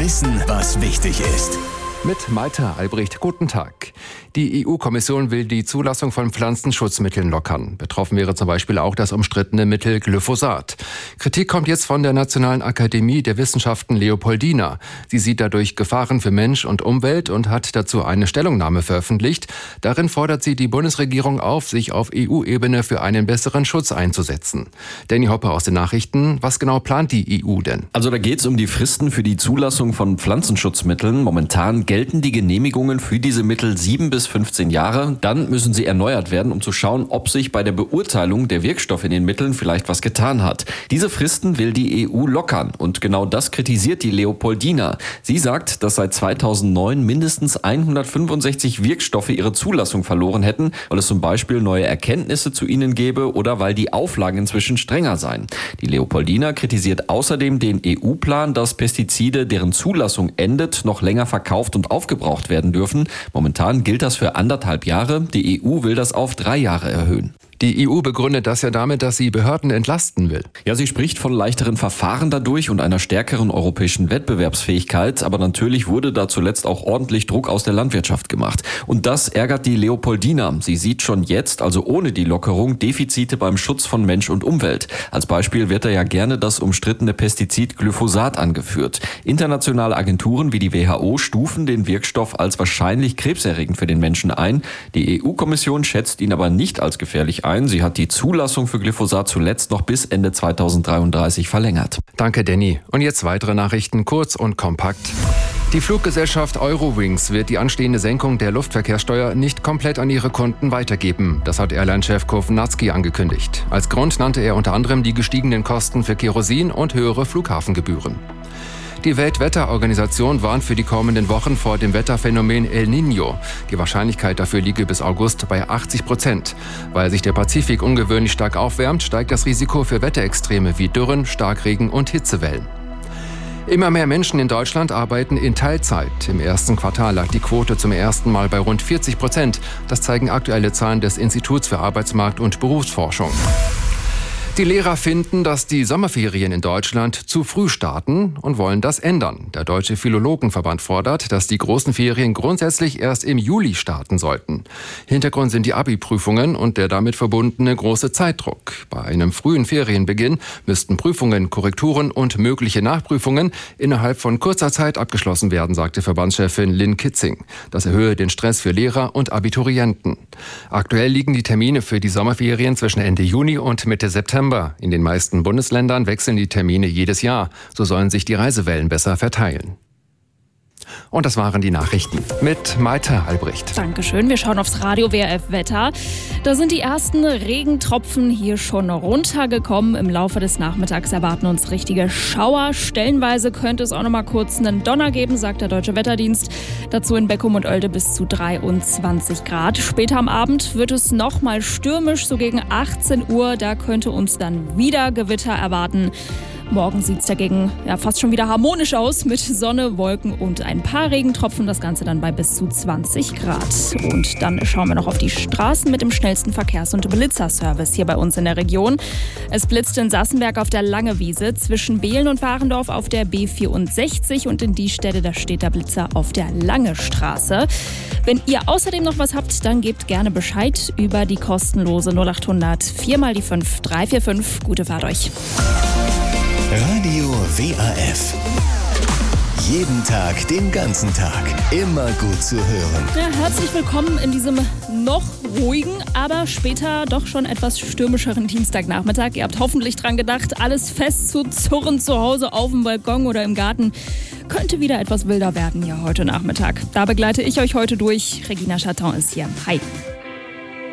Wissen, was wichtig ist. Mit Malte Albrecht, guten Tag. Die EU-Kommission will die Zulassung von Pflanzenschutzmitteln lockern. Betroffen wäre zum Beispiel auch das umstrittene Mittel Glyphosat. Kritik kommt jetzt von der Nationalen Akademie der Wissenschaften Leopoldina. Sie sieht dadurch Gefahren für Mensch und Umwelt und hat dazu eine Stellungnahme veröffentlicht. Darin fordert sie die Bundesregierung auf, sich auf EU-Ebene für einen besseren Schutz einzusetzen. Danny Hoppe aus den Nachrichten. Was genau plant die EU denn? Also da geht es um die Fristen für die Zulassung von Pflanzenschutzmitteln. Momentan gelten die Genehmigungen für diese Mittel 7 bis 15 Jahre. Dann müssen sie erneuert werden, um zu schauen, ob sich bei der Beurteilung der Wirkstoffe in den Mitteln vielleicht was getan hat. Diese Fristen will die EU lockern und genau das kritisiert die Leopoldina. Sie sagt, dass seit 2009 mindestens 165 Wirkstoffe ihre Zulassung verloren hätten, weil es zum Beispiel neue Erkenntnisse zu ihnen gäbe oder weil die Auflagen inzwischen strenger seien. Die Leopoldina kritisiert außerdem den EU-Plan, dass Pestizide, deren Zulassung endet, noch länger verkauft und aufgebraucht werden dürfen. Momentan gilt das für 1,5 Jahre. Die EU will das auf 3 Jahre erhöhen. Die EU begründet das ja damit, dass sie Behörden entlasten will. Ja, sie spricht von leichteren Verfahren dadurch und einer stärkeren europäischen Wettbewerbsfähigkeit. Aber natürlich wurde da zuletzt auch ordentlich Druck aus der Landwirtschaft gemacht. Und das ärgert die Leopoldina. Sie sieht schon jetzt, also ohne die Lockerung, Defizite beim Schutz von Mensch und Umwelt. Als Beispiel wird da ja gerne das umstrittene Pestizid Glyphosat angeführt. Internationale Agenturen wie die WHO stufen den Wirkstoff als wahrscheinlich krebserregend für den Menschen ein. Die EU-Kommission schätzt ihn aber nicht als gefährlich ein. Sie hat die Zulassung für Glyphosat zuletzt noch bis Ende 2033 verlängert. Danke, Danny. Und jetzt weitere Nachrichten, kurz und kompakt. Die Fluggesellschaft Eurowings wird die anstehende Senkung der Luftverkehrssteuer nicht komplett an ihre Kunden weitergeben. Das hat Airline-Chef Kovnatski angekündigt. Als Grund nannte er unter anderem die gestiegenen Kosten für Kerosin und höhere Flughafengebühren. Die Weltwetterorganisation warnt für die kommenden Wochen vor dem Wetterphänomen El Niño. Die Wahrscheinlichkeit dafür liege bis August bei 80%. Weil sich der Pazifik ungewöhnlich stark aufwärmt, steigt das Risiko für Wetterextreme wie Dürren, Starkregen und Hitzewellen. Immer mehr Menschen in Deutschland arbeiten in Teilzeit. Im ersten Quartal lag die Quote zum ersten Mal bei rund 40%. Das zeigen aktuelle Zahlen des Instituts für Arbeitsmarkt- und Berufsforschung. Die Lehrer finden, dass die Sommerferien in Deutschland zu früh starten und wollen das ändern. Der Deutsche Philologenverband fordert, dass die großen Ferien grundsätzlich erst im Juli starten sollten. Hintergrund sind die Abi-Prüfungen und der damit verbundene große Zeitdruck. Bei einem frühen Ferienbeginn müssten Prüfungen, Korrekturen und mögliche Nachprüfungen innerhalb von kurzer Zeit abgeschlossen werden, sagte Verbandschefin Lynn Kitzing. Das erhöhe den Stress für Lehrer und Abiturienten. Aktuell liegen die Termine für die Sommerferien zwischen Ende Juni und Mitte September. In den meisten Bundesländern wechseln die Termine jedes Jahr. So sollen sich die Reisewellen besser verteilen. Und das waren die Nachrichten mit Malte Albrecht. Dankeschön. Wir schauen aufs Radio WRF Wetter. Da sind die ersten Regentropfen hier schon runtergekommen. Im Laufe des Nachmittags erwarten uns richtige Schauer. Stellenweise könnte es auch noch mal kurz einen Donner geben, sagt der Deutsche Wetterdienst. Dazu in Beckum und Oelde bis zu 23 Grad. Später am Abend wird es noch mal stürmisch, so gegen 18 Uhr. Da könnte uns dann wieder Gewitter erwarten. Morgen sieht es dagegen fast schon wieder harmonisch aus mit Sonne, Wolken und ein paar Regentropfen. Das Ganze dann bei bis zu 20 Grad. Und dann schauen wir noch auf die Straßen mit dem schnellsten Verkehrs- und Blitzerservice hier bei uns in der Region. Es blitzt in Sassenberg auf der Langewiese, zwischen Behlen und Warendorf auf der B64 und in Diestedt, da steht der Blitzer auf der Lange Straße. Wenn ihr außerdem noch was habt, dann gebt gerne Bescheid über die kostenlose 0800 4 mal die 5 345. Gute Fahrt euch. Radio WRF. Jeden Tag, den ganzen Tag. Immer gut zu hören. Ja, herzlich willkommen in diesem noch ruhigen, aber später doch schon etwas stürmischeren Dienstagnachmittag. Ihr habt hoffentlich dran gedacht, alles fest zu zurren zu Hause auf dem Balkon oder im Garten. Könnte wieder etwas wilder werden hier heute Nachmittag. Da begleite ich euch heute durch. Regina Chatton ist hier. Hi.